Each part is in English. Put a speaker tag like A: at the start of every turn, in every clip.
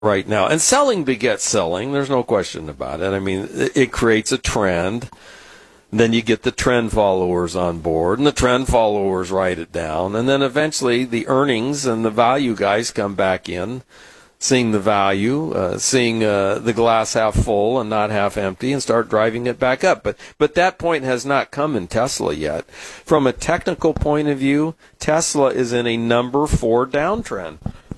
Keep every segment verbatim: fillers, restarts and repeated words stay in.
A: right now. And selling begets selling. There's no question about it. I mean, it, it creates a trend. Then you get the trend followers on board, and the trend followers write it down. And then eventually the earnings and the value guys come back in, seeing the value, uh, seeing uh, the glass half full and not half empty, and start driving it back up. But but that point has not come in Tesla yet. From a technical point of view, Tesla is in a number four downtrend.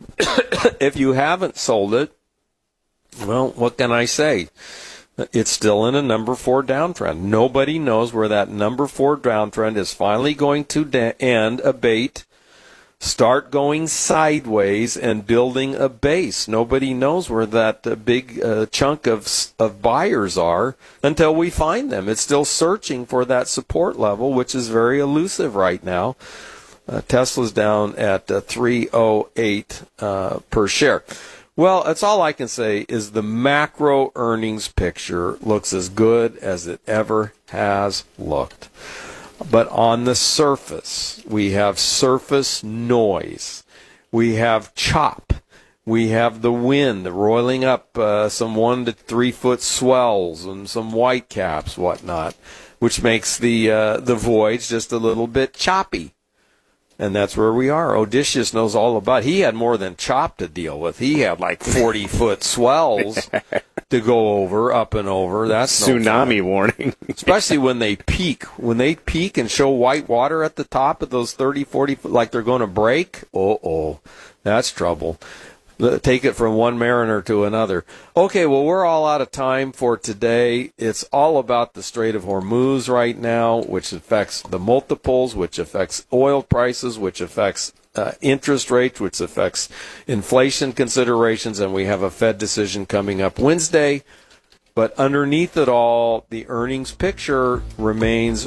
A: If you haven't sold it, well, what can I say? It's still in a number four downtrend. Nobody knows where that number four downtrend is finally going to de- end, abate, start going sideways, and building a base. Nobody knows where that uh, big uh, chunk of of buyers are until we find them. It's still searching for that support level, which is very elusive right now. Uh, Tesla's down at uh, three oh eight uh, per share. Well, that's all I can say is the macro earnings picture looks as good as it ever has looked. But on the surface, we have surface noise. We have chop. We have the wind roiling up uh, some one to three foot swells and some white caps, whatnot, which makes the uh, the voyage just a little bit choppy. And that's where we are. Odysseus knows all about it. He had more than chop to deal with. He had like forty-foot swells to go over, up and over. That's no
B: tsunami
A: fun.
B: warning.
A: Especially when they peak. When they peak and show white water at the top of those thirty, forty, like they're going to break, uh-oh, that's trouble. Take it from one mariner to another. Okay, well, we're all out of time for today. It's all about the Strait of Hormuz right now, which affects the multiples, which affects oil prices, which affects uh, interest rates, which affects inflation considerations, and we have a Fed decision coming up Wednesday. But underneath it all, the earnings picture remains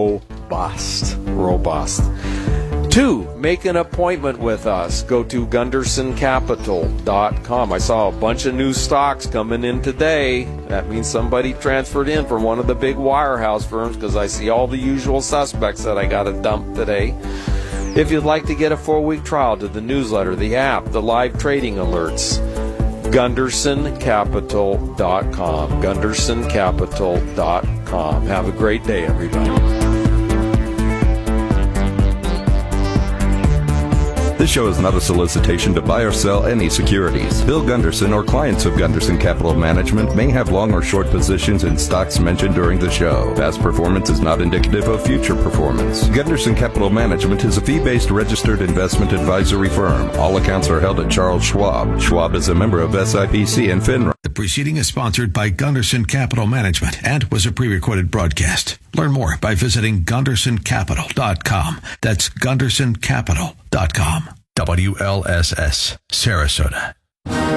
A: robust. Robust. Two, make an appointment with us. Go to gunderson capital dot com. I saw a bunch of new stocks coming in today. That means somebody transferred in from one of the big wirehouse firms, because I see all the usual suspects that I got to dump today. If you'd like to get a four-week trial to the newsletter, the app, the live trading alerts, gunderson capital dot com. gunderson capital dot com. Have a great day, everybody.
C: This show is not a solicitation to buy or sell any securities. Bill Gunderson or clients of Gunderson Capital Management may have long or short positions in stocks mentioned during the show. Past performance is not indicative of future performance. Gunderson Capital Management is a fee-based registered investment advisory firm. All accounts are held at Charles Schwab. Schwab is a member of S I P C and FINRA.
D: The preceding is sponsored by Gunderson Capital Management and was a pre-recorded broadcast. Learn more by visiting gunderson capital dot com. That's gunderson capital dot com. W L S S, Sarasota.